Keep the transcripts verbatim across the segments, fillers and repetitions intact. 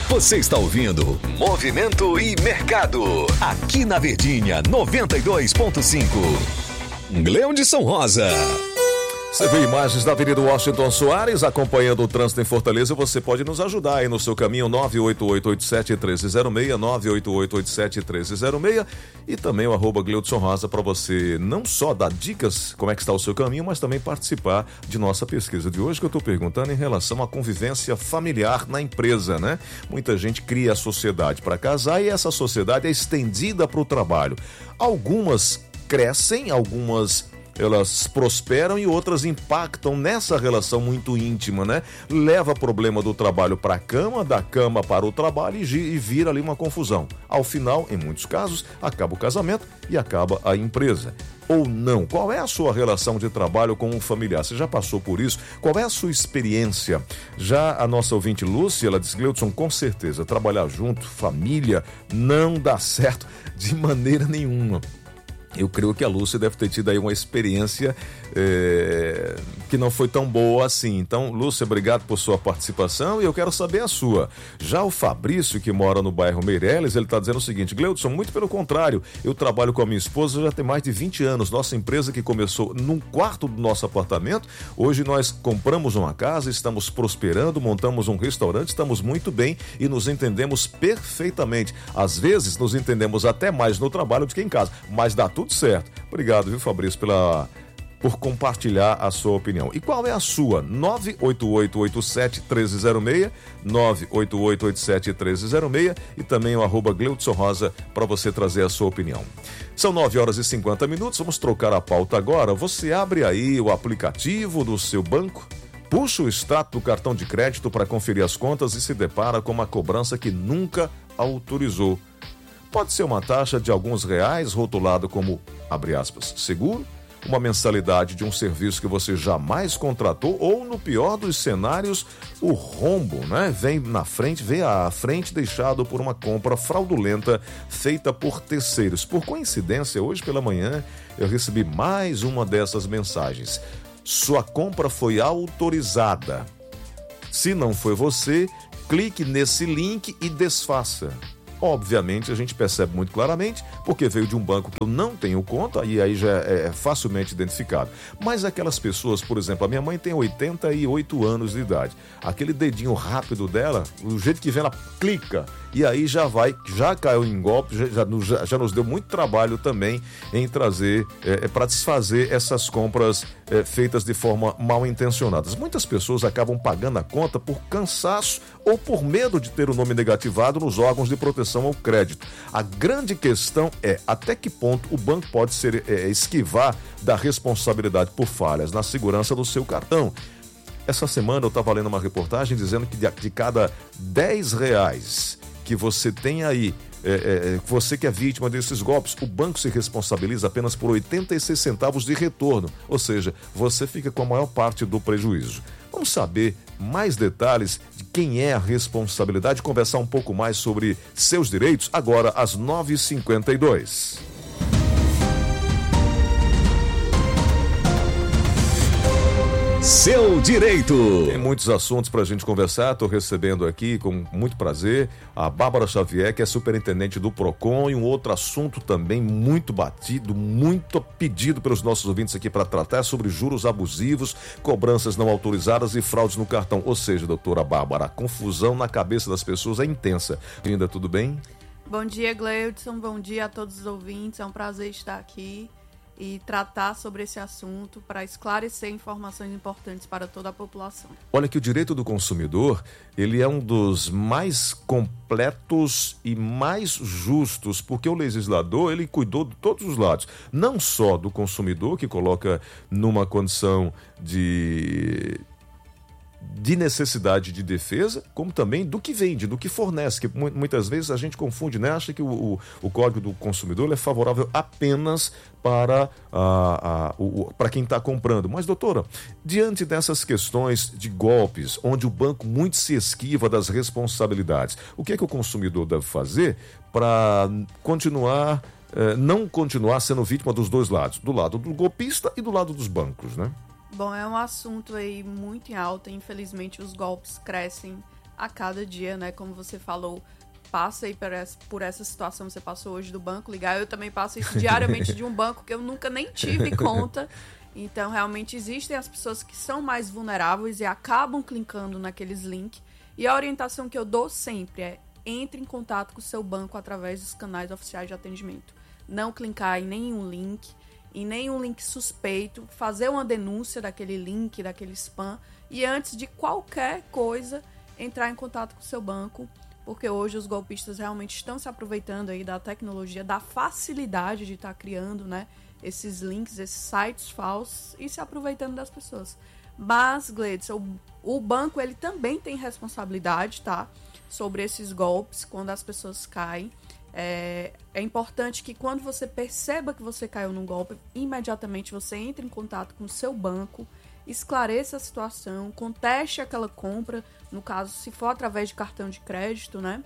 Você está ouvindo Movimento e Mercado, aqui na Verdinha noventa e dois ponto cinco. Gleudson Rosa. Você vê imagens da Avenida Washington Soares acompanhando o trânsito em Fortaleza. Você pode nos ajudar aí no seu caminho. Nove oito oito oito sete três zero seis, nove oito oito oito sete três zero seis, e também o arroba Gleudson Rosa, para você não só dar dicas como é que está o seu caminho, mas também participar de nossa pesquisa de hoje, que eu estou perguntando em relação à convivência familiar na empresa, né? Muita gente cria a sociedade para casar e essa sociedade é estendida para o trabalho. Algumas crescem, algumas elas prosperam e outras impactam nessa relação muito íntima, né? Leva problema do trabalho para a cama, da cama para o trabalho e vira ali uma confusão. Ao final, em muitos casos, acaba o casamento e acaba a empresa. Ou não? Qual é a sua relação de trabalho com um familiar? Você já passou por isso? Qual é a sua experiência? Já a nossa ouvinte Lúcia, ela diz: Gleudson, com certeza, trabalhar junto, família, não dá certo de maneira nenhuma. Eu creio que a Lúcia deve ter tido aí uma experiência é, que não foi tão boa assim. Então, Lúcia, obrigado por sua participação e eu quero saber a sua. Já o Fabrício, que mora no bairro Meireles, ele está dizendo o seguinte: Gleudson, muito pelo contrário, eu trabalho com a minha esposa já tem mais de vinte anos. Nossa empresa, que começou num quarto do nosso apartamento, hoje nós compramos uma casa, estamos prosperando, montamos um restaurante, estamos muito bem e nos entendemos perfeitamente. Às vezes nos entendemos até mais no trabalho do que em casa, mas dá tudo tudo certo. Obrigado, viu, Fabrício, pela, por compartilhar a sua opinião. E qual é a sua? nove oito oito oito sete três zero seis, nove oito oito oito sete três zero seis e também o arroba Gleudson Rosa para você trazer a sua opinião. São nove horas e cinquenta minutos, vamos trocar a pauta agora. Você abre aí o aplicativo do seu banco, puxa o extrato do cartão de crédito para conferir as contas e se depara com uma cobrança que nunca autorizou. Pode ser uma taxa de alguns reais rotulado como, abre aspas, seguro, uma mensalidade de um serviço que você jamais contratou ou, no pior dos cenários, o rombo, né? Vem na frente, vem à frente deixado por uma compra fraudulenta feita por terceiros. Por coincidência, hoje pela manhã eu recebi mais uma dessas mensagens. Sua compra foi autorizada. Se não foi você, clique nesse link e desfaça. Obviamente, a gente percebe muito claramente, porque veio de um banco que eu não tenho conta, e aí já é facilmente identificado. Mas aquelas pessoas, por exemplo, a minha mãe tem oitenta e oito anos de idade. Aquele dedinho rápido dela, o jeito que vem, ela clica, e aí já vai, já caiu em golpe, já, já, já nos deu muito trabalho também em trazer, é, para desfazer essas compras é, feitas de forma mal intencionadas. Muitas pessoas acabam pagando a conta por cansaço ou por medo de ter o nome negativado nos órgãos de proteção ao crédito. A grande questão é até que ponto o banco pode ser, é, esquivar da responsabilidade por falhas na segurança do seu cartão. Essa semana eu estava lendo uma reportagem dizendo que de, de cada dez reais que você tem aí, é, é, você que é vítima desses golpes, o banco se responsabiliza apenas por oitenta e seis centavos de retorno, ou seja, você fica com a maior parte do prejuízo. Vamos saber mais detalhes de quem é a responsabilidade, conversar um pouco mais sobre seus direitos, agora às nove e cinquenta e dois. Seu direito. Tem muitos assuntos para a gente conversar. Estou recebendo aqui com muito prazer a Bárbara Xavier, que é superintendente do Procon, e um outro assunto também muito batido, muito pedido pelos nossos ouvintes aqui para tratar, sobre juros abusivos, cobranças não autorizadas e fraudes no cartão. Ou seja, doutora Bárbara, a confusão na cabeça das pessoas é intensa. Linda, tudo bem? Bom dia, Gleudson. Bom dia a todos os ouvintes. É um prazer estar aqui e tratar sobre esse assunto para esclarecer informações importantes para toda a população. Olha que o direito do consumidor, ele é um dos mais completos e mais justos, porque o legislador, ele cuidou de todos os lados, não só do consumidor, que coloca numa condição de... de necessidade de defesa, como também do que vende, do que fornece, que muitas vezes a gente confunde, né? Acha que o, o, o Código do Consumidor é favorável apenas para, a, a, o, para quem está comprando. Mas, doutora, diante dessas questões de golpes, onde o banco muito se esquiva das responsabilidades, o que é que o consumidor deve fazer para continuar, eh, não continuar sendo vítima dos dois lados, do lado do golpista e do lado dos bancos, né? Bom, é um assunto aí muito em alta. Infelizmente, os golpes crescem a cada dia, né? Como você falou, passa aí por essa, por essa situação que você passou hoje do banco ligar. Eu também passo isso diariamente de um banco que eu nunca nem tive conta. Então, realmente, existem as pessoas que são mais vulneráveis e acabam clicando naqueles links. E a orientação que eu dou sempre é: entre em contato com o seu banco através dos canais oficiais de atendimento. Não clicar em nenhum link, em nenhum link suspeito, fazer uma denúncia daquele link, daquele spam. E antes de qualquer coisa, entrar em contato com o seu banco, porque hoje os golpistas realmente estão se aproveitando aí da tecnologia, da facilidade de estar criando, né, esses links, esses sites falsos e se aproveitando das pessoas. Mas, Gleidson, o, o banco ele também tem responsabilidade, tá, sobre esses golpes quando as pessoas caem. É, é importante que quando você perceba que você caiu num golpe, imediatamente você entre em contato com o seu banco, esclareça a situação, conteste aquela compra, no caso, se for através de cartão de crédito, né?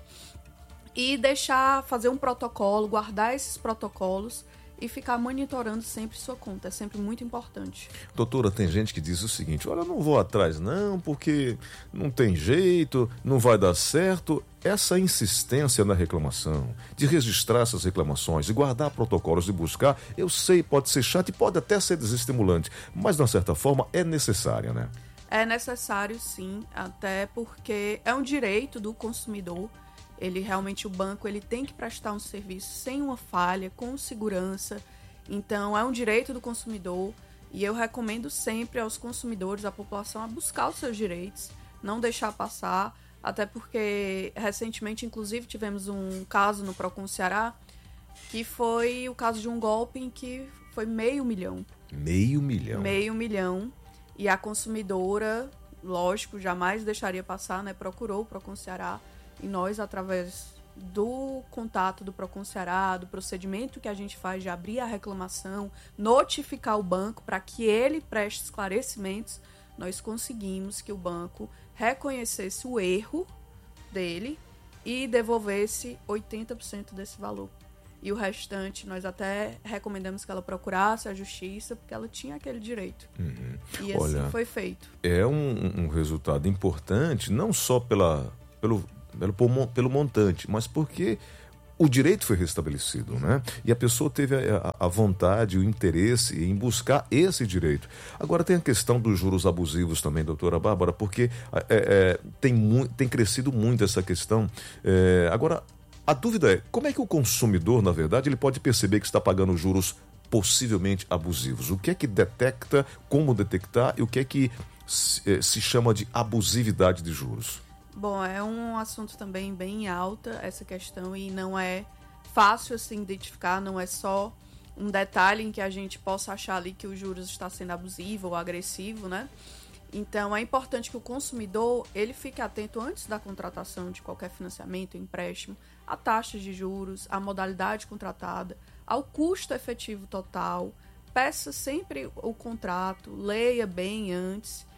E deixar, fazer um protocolo, guardar esses protocolos e ficar monitorando sempre sua conta. É sempre muito importante. Doutora, tem gente que diz o seguinte: olha, eu não vou atrás não, porque não tem jeito, não vai dar certo. Essa insistência na reclamação, de registrar essas reclamações, de guardar protocolos, de buscar, eu sei, pode ser chato e pode até ser desestimulante, mas, de uma certa forma, é necessária, né? É necessário, sim, até porque é um direito do consumidor. Ele realmente, o banco, ele tem que prestar um serviço sem uma falha, com segurança. Então, é um direito do consumidor e eu recomendo sempre aos consumidores, à população, a buscar os seus direitos, não deixar passar, até porque recentemente, inclusive, tivemos um caso no Procon Ceará, que foi o caso de um golpe em que foi meio milhão. Meio milhão? Meio milhão. E a consumidora, lógico, jamais deixaria passar, né? Procurou o Procon Ceará. E nós, através do contato do Procon Ceará, do procedimento que a gente faz de abrir a reclamação, notificar o banco para que ele preste esclarecimentos, nós conseguimos que o banco reconhecesse o erro dele e devolvesse oitenta por cento desse valor. E o restante, nós até recomendamos que ela procurasse a justiça, porque ela tinha aquele direito. Uhum. E assim Olha, foi feito. É um, um resultado importante, não só pela, pelo, pelo, pelo montante, mas porque o direito foi restabelecido, né? E a pessoa teve a, a vontade, o interesse em buscar esse direito. Agora tem a questão dos juros abusivos também, doutora Bárbara, porque é, é, tem, mu- tem crescido muito essa questão. É, agora, a dúvida é, como é que o consumidor, na verdade, ele pode perceber que está pagando juros possivelmente abusivos? O que é que detecta, como detectar e o que é que se, se chama de abusividade de juros? Bom, é um assunto também bem alta essa questão e não é fácil assim identificar, não é só um detalhe em que a gente possa achar ali que os juros está sendo abusivo ou agressivo, né? Então é importante que o consumidor ele fique atento antes da contratação de qualquer financiamento, empréstimo, a taxa de juros, a modalidade contratada, ao custo efetivo total. Peça sempre o contrato, leia bem antes.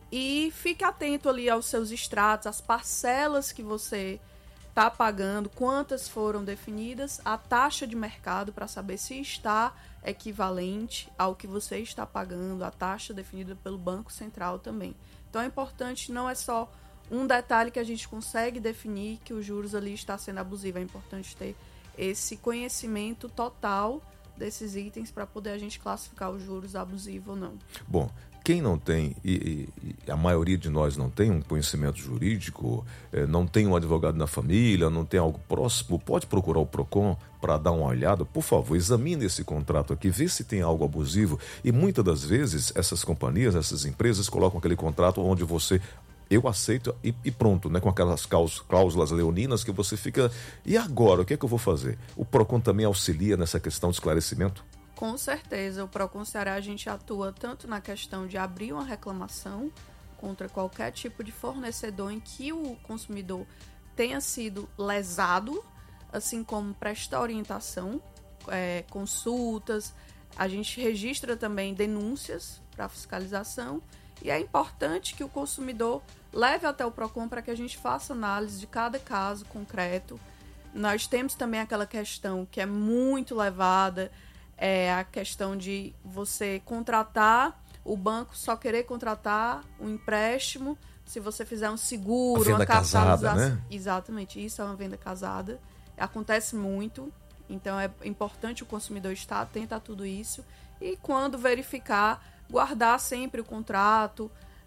E fique atento ali aos seus extratos, às parcelas que você está pagando, quantas foram definidas, a taxa de mercado para saber se está equivalente ao que você está pagando, a taxa definida pelo Banco Central também. Então é importante, não é só um detalhe que a gente consegue definir que os juros ali está sendo abusivo, é importante ter esse conhecimento total desses itens para poder a gente classificar os juros abusivos ou não. Bom, quem não tem, e, e a maioria de nós não tem um conhecimento jurídico, eh, não tem um advogado na família, não tem algo próximo, pode procurar o Procon para dar uma olhada. Por favor, examine esse contrato aqui, vê se tem algo abusivo. E muitas das vezes essas companhias, essas empresas colocam aquele contrato onde você... eu aceito e, e pronto, né? Com aquelas cláusulas leoninas que você fica... E agora, o que é que eu vou fazer? O Procon também auxilia nessa questão de esclarecimento? Com certeza, o Procon Ceará a gente atua tanto na questão de abrir uma reclamação contra qualquer tipo de fornecedor em que o consumidor tenha sido lesado, assim como prestar orientação, é, consultas, a gente registra também denúncias para fiscalização e é importante que o consumidor leve até o Procon para que a gente faça análise de cada caso concreto. Nós temos também aquela questão que é muito levada, é a questão de você contratar, o banco só querer contratar um empréstimo se você fizer um seguro, a venda uma casada, né? Exatamente, isso é uma venda casada. Acontece muito, então é importante o consumidor estar atento a tudo isso. E quando verificar, guardar sempre o contrato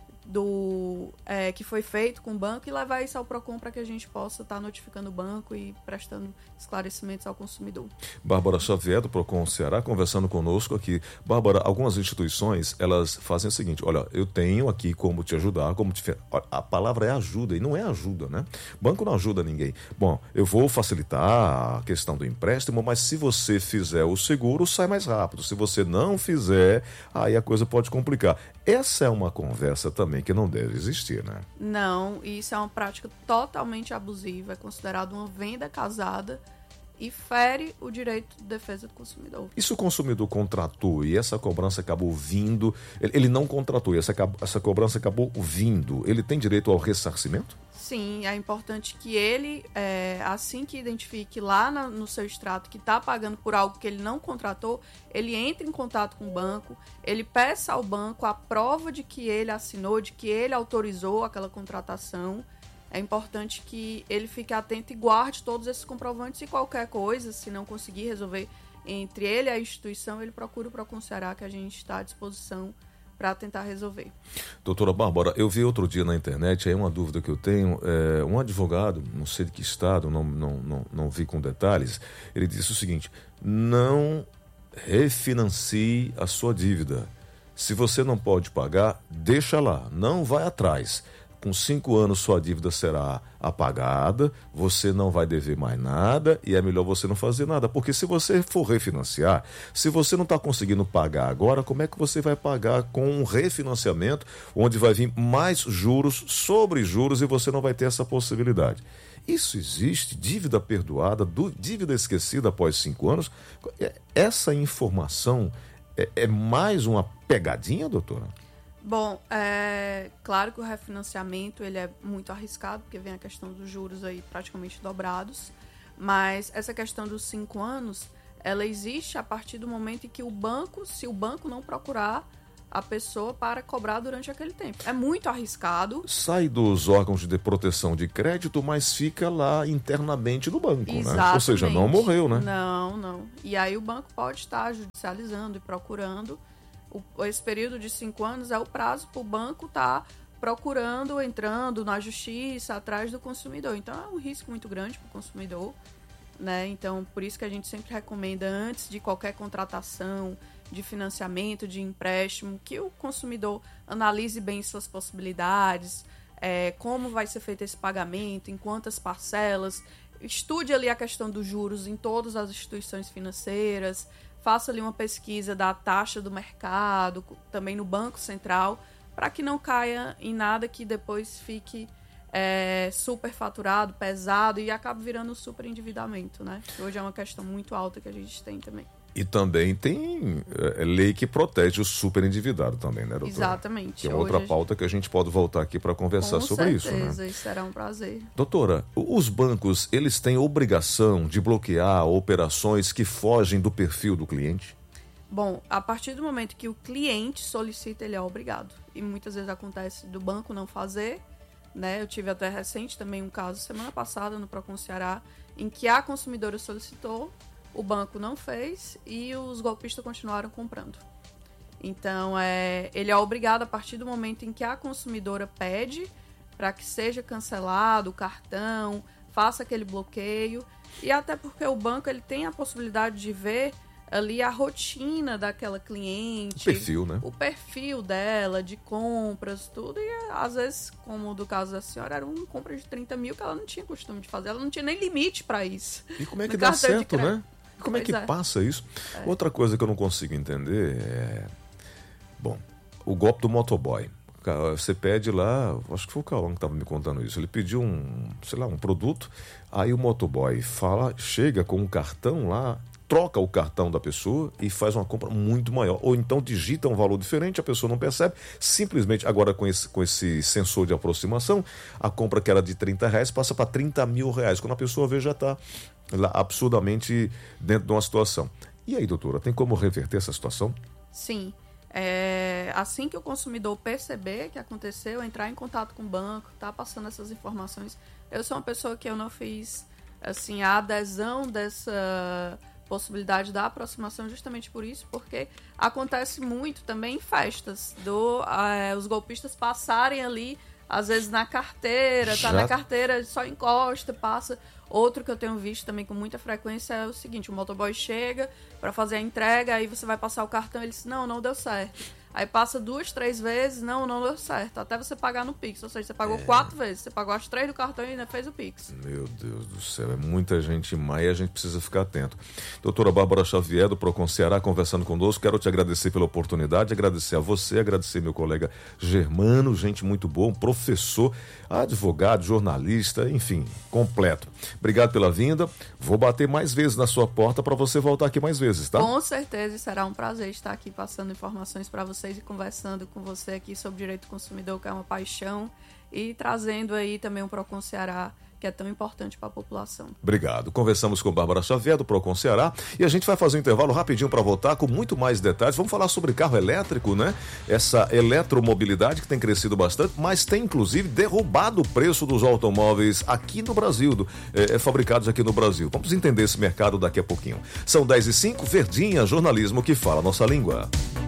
do é, que foi feito com o banco e levar isso ao Procon para que a gente possa estar tá notificando o banco e prestando esclarecimentos ao consumidor. Bárbara Xavier, do Procon Ceará, conversando conosco aqui. Bárbara, algumas instituições, elas fazem o seguinte, olha, eu tenho aqui como te ajudar, como te... a palavra é ajuda, e não é ajuda, né? Banco não ajuda ninguém. Bom, eu vou facilitar a questão do empréstimo, mas se você fizer o seguro, sai mais rápido. Se você não fizer, aí a coisa pode complicar. Essa é uma conversa também que não deve existir, né? Não, isso é uma prática totalmente abusiva, é considerado uma venda casada e fere o direito de defesa do consumidor. E se o consumidor contratou e essa cobrança acabou vindo, ele não contratou e essa, essa cobrança acabou vindo, ele tem direito ao ressarcimento? Sim, é importante que ele, é, assim que identifique lá na, no seu extrato que está pagando por algo que ele não contratou, ele entre em contato com o banco, ele peça ao banco a prova de que ele assinou, de que ele autorizou aquela contratação. É importante que ele fique atento e guarde todos esses comprovantes e qualquer coisa, se não conseguir resolver entre ele e a instituição, ele procura o Procon Ceará, que a gente está à disposição para tentar resolver. Doutora Bárbara, eu vi outro dia na internet, aí uma dúvida que eu tenho, é, um advogado, não sei de que estado, não, não, não, não vi com detalhes, ele disse o seguinte, não refinancie a sua dívida. Se você não pode pagar, deixa lá, não vai atrás. Com cinco anos sua dívida será apagada, você não vai dever mais nada e é melhor você não fazer nada. Porque se você for refinanciar, se você não está conseguindo pagar agora, como é que você vai pagar com um refinanciamento onde vai vir mais juros sobre juros e você não vai ter essa possibilidade? Isso existe? Dívida perdoada, dívida esquecida após cinco anos? Essa informação é, é mais uma pegadinha, doutora? Bom, é claro que o refinanciamento ele é muito arriscado, porque vem a questão dos juros aí praticamente dobrados, mas essa questão dos cinco anos, ela existe a partir do momento em que o banco, se o banco não procurar a pessoa para cobrar durante aquele tempo. É muito arriscado. Sai dos órgãos de proteção de crédito, mas fica lá internamente no banco, Exatamente. Né? Ou seja, não morreu, né? Não, não. E aí o banco pode estar judicializando e procurando. O, esse período de cinco anos é o prazo para o banco estar tá procurando, entrando na justiça, atrás do consumidor. Então, é um risco muito grande para o consumidor, né? Então, por isso que a gente sempre recomenda, antes de qualquer contratação de financiamento, de empréstimo, que o consumidor analise bem suas possibilidades, é, como vai ser feito esse pagamento, em quantas parcelas, estude ali a questão dos juros em todas as instituições financeiras, faça ali uma pesquisa da taxa do mercado, também no Banco Central, para que não caia em nada que depois fique é, superfaturado, pesado e acabe virando super endividamento, né? Que hoje é uma questão muito alta que a gente tem também. E também tem é, lei que protege o super endividado também, né, doutora? Exatamente. Que é outra hoje, pauta que a gente pode voltar aqui para conversar com sobre certeza, isso, né? isso será um prazer. Doutora, os bancos, eles têm obrigação de bloquear operações que fogem do perfil do cliente? Bom, a partir do momento que o cliente solicita, ele é obrigado. E muitas vezes acontece do banco não fazer, né? Eu tive até recente também um caso, semana passada, no Procon Ceará, em que a consumidora solicitou, o banco não fez e os golpistas continuaram comprando. Então, é, ele é obrigado a partir do momento em que a consumidora pede para que seja cancelado o cartão, faça aquele bloqueio. E até porque o banco ele tem a possibilidade de ver ali a rotina daquela cliente. O perfil, né? O perfil dela, de compras, tudo. E às vezes, como do caso da senhora, era uma compra de trinta mil que ela não tinha costume de fazer. Ela não tinha nem limite para isso. E como é que dá certo, né? E como é que é. passa isso? É. Outra coisa que eu não consigo entender é... Bom, o golpe do motoboy. Você pede lá, acho que foi o Cauã que estava me contando isso. Ele pediu um, sei lá, um produto, aí o motoboy fala, chega com um cartão lá, troca o cartão da pessoa e faz uma compra muito maior. Ou então digita um valor diferente, a pessoa não percebe. Simplesmente, agora com esse, com esse sensor de aproximação, a compra que era de trinta reais passa para trinta mil reais. Quando a pessoa vê, já está absurdamente dentro de uma situação. E aí, doutora, tem como reverter essa situação? Sim. É, assim que o consumidor perceber que aconteceu, entrar em contato com o banco, tá passando essas informações. Eu sou uma pessoa que eu não fiz assim, a adesão dessa possibilidade da aproximação justamente por isso, porque acontece muito também em festas, do, uh, os golpistas passarem ali, às vezes na carteira, tá Já... na carteira, só encosta, passa. Outro que eu tenho visto também com muita frequência é o seguinte, o motoboy chega para fazer a entrega, aí você vai passar o cartão, ele diz, não, não deu certo. Aí passa duas, três vezes, não, não deu certo. Até você pagar no Pix, ou seja, você pagou é. quatro vezes, você pagou as três do cartão e ainda fez o Pix. Meu Deus do céu, é muita gente má e a gente precisa ficar atento. Doutora Bárbara Xavier, do Procon Ceará, conversando conosco, quero te agradecer pela oportunidade, agradecer a você, agradecer meu colega Germano, gente muito boa, um professor, advogado, jornalista, enfim, completo. Obrigado pela vinda, vou bater mais vezes na sua porta para você voltar aqui mais vezes, tá? Com certeza, será um prazer estar aqui passando informações para vocês e conversando com você aqui sobre direito do consumidor, que é uma paixão, e trazendo aí também o Procon Ceará, que é tão importante para a população. Obrigado. Conversamos com Bárbara Xavier, do Procon Ceará, e a gente vai fazer um intervalo rapidinho para voltar com muito mais detalhes. Vamos falar sobre carro elétrico, né? Essa eletromobilidade que tem crescido bastante, mas tem inclusive derrubado o preço dos automóveis aqui no Brasil, do, é, fabricados aqui no Brasil. Vamos entender esse mercado daqui a pouquinho. São dez e cinco, Verdinha, jornalismo que fala a nossa língua.